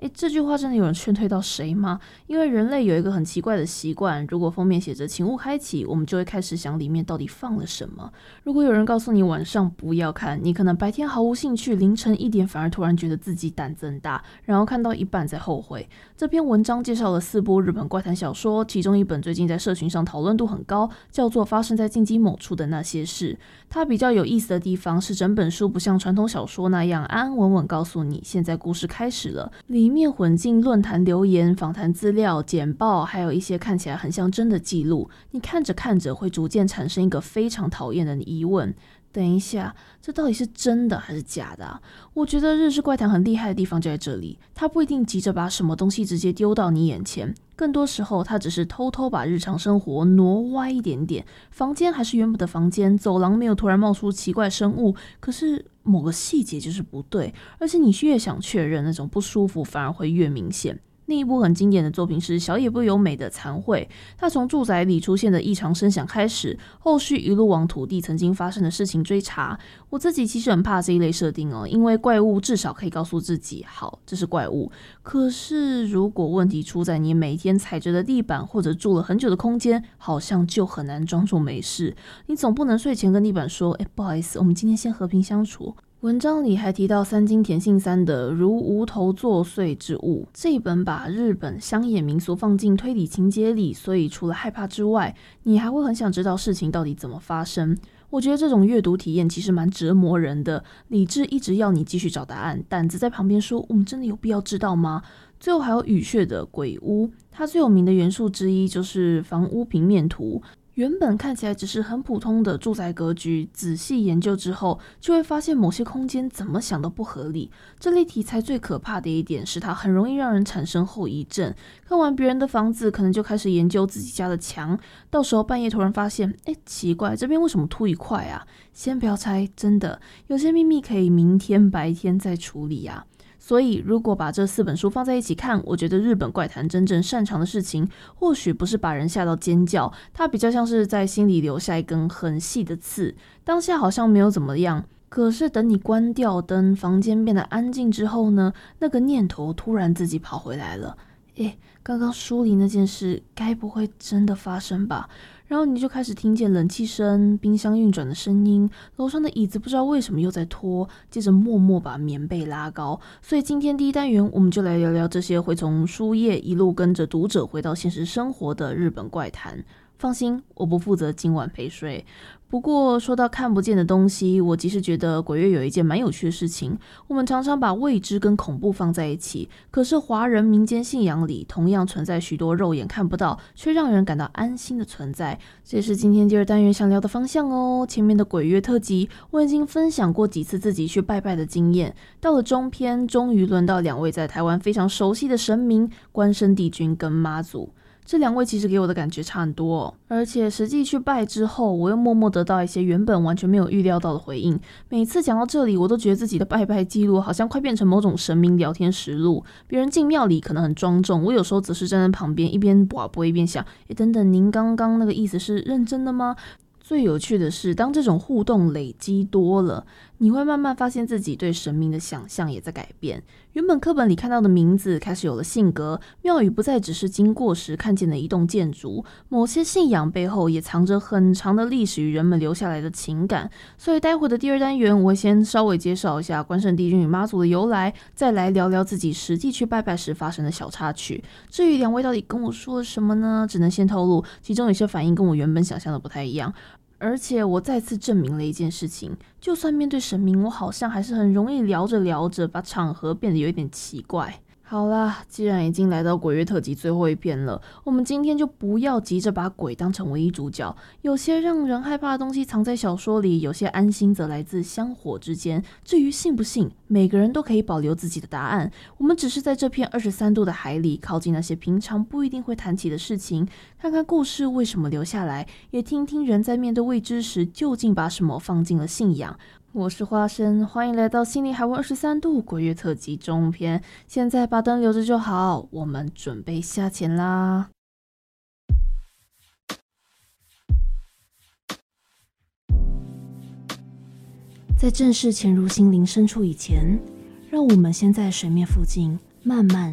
这句话真的有人劝退到谁吗？因为人类有一个很奇怪的习惯，如果封面写着请勿开启，我们就会开始想里面到底放了什么。如果有人告诉你晚上不要看，你可能白天毫无兴趣，凌晨1点反而突然觉得自己胆增大，然后看到一半再后悔。这篇文章介绍了4部日本怪谈小说，其中一本最近在社群上讨论度很高，叫做《发生在进击某处的那些事》。它比较有意思的地方是，整本书不像传统小说那样安安稳稳告诉你现在故事开始了，里面混进论坛留言、访谈资料、简报，还有一些看起来很像真的记录。你看着看着会逐渐产生一个非常讨厌的疑问，等一下，这到底是真的还是假的啊？我觉得日式怪谈很厉害的地方就在这里，它不一定急着把什么东西直接丢到你眼前，更多时候它只是偷偷把日常生活挪歪一点点，房间还是原本的房间，走廊没有突然冒出奇怪生物，可是某个细节就是不对，而且你越想确认，那种不舒服反而会越明显。另一部很经典的作品是小野不由美的《残秽》，它从住宅里出现的异常声响开始，后续一路往土地曾经发生的事情追查。我自己其实很怕这一类设定因为怪物至少可以告诉自己，好，这是怪物。可是如果问题出在你每天踩着的地板或者住了很久的空间，好像就很难装作没事。你总不能睡前跟地板说，不好意思，我们今天先和平相处。文章里还提到三津田信三的《如无头作祟之物》，这一本把日本乡野民俗放进推理情节里，所以除了害怕之外，你还会很想知道事情到底怎么发生。我觉得这种阅读体验其实蛮折磨人的，理智一直要你继续找答案，胆子在旁边说我们真的有必要知道吗？最后还有雨穴的鬼屋，它最有名的元素之一就是房屋平面图。原本看起来只是很普通的住宅格局，仔细研究之后，就会发现某些空间怎么想都不合理。这类题材最可怕的一点是它很容易让人产生后遗症。看完别人的房子，可能就开始研究自己家的墙，到时候半夜突然发现，奇怪，这边为什么凸一块啊？先不要猜，真的，有些秘密可以明天白天再处理啊。所以如果把这4本书放在一起看，我觉得日本怪谈真正擅长的事情，或许不是把人吓到尖叫，它比较像是在心里留下一根很细的刺。当下好像没有怎么样，可是等你关掉灯，房间变得安静之后呢，那个念头突然自己跑回来了。刚刚书里那件事该不会真的发生吧？然后你就开始听见冷气声、冰箱运转的声音，楼上的椅子不知道为什么又在拖，接着默默把棉被拉高。所以今天第1单元我们就来聊聊这些会从书页一路跟着读者回到现实生活的日本怪谈。放心，我不负责今晚陪睡。不过说到看不见的东西，我其实觉得鬼月有一件蛮有趣的事情，我们常常把未知跟恐怖放在一起，可是华人民间信仰里同样存在许多肉眼看不到却让人感到安心的存在，这也是今天第2单元想聊的方向哦。前面的鬼月特辑我已经分享过几次自己去拜拜的经验，到了中篇终于轮到2位在台湾非常熟悉的神明关圣帝君跟妈祖。这2位其实给我的感觉差很多而且实际去拜之后，我又默默得到一些原本完全没有预料到的回应。每次讲到这里，我都觉得自己的拜拜记录好像快变成某种神明聊天实录。别人进庙里可能很庄重，我有时候则是站在旁边一边跋杯一边想，等等，您刚刚那个意思是认真的吗？最有趣的是，当这种互动累积多了，你会慢慢发现自己对神明的想象也在改变。原本课本里看到的名字开始有了性格，庙宇不再只是经过时看见的一栋建筑，某些信仰背后也藏着很长的历史与人们留下来的情感。所以待会的第2单元，我会先稍微介绍一下关圣帝君与妈祖的由来，再来聊聊自己实际去拜拜时发生的小插曲。至于2位到底跟我说了什么呢？只能先透露，其中有些反应跟我原本想象的不太一样。而且我再次证明了一件事情，就算面对神明，我好像还是很容易聊着聊着把场合变得有一点奇怪。好啦，既然已经来到鬼月特辑最后一篇了，我们今天就不要急着把鬼当成唯一主角。有些让人害怕的东西藏在小说里，有些安心则来自香火之间。至于信不信，每个人都可以保留自己的答案。我们只是在这片23度的海里，靠近那些平常不一定会谈起的事情，看看故事为什么留下来，也听听人在面对未知时究竟把什么放进了信仰。我是花生，欢迎来到心理海温23度鬼月特辑中篇。现在把灯留着就好，我们准备下潜啦。在正式潜入心灵深处以前，让我们先在水面附近慢慢